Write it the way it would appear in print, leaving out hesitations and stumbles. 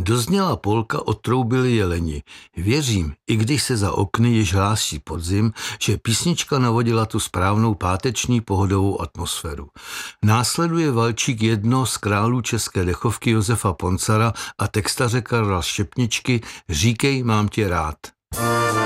Dozněla polka, odtroubili jeleni. Věřím, i když se za okny již hlásí podzim, že písnička navodila tu správnou páteční pohodovou atmosféru. Následuje valčík jedno z králů české dechovky Josefa Poncara a textaře Karla Štěpničky Říkej, mám tě rád.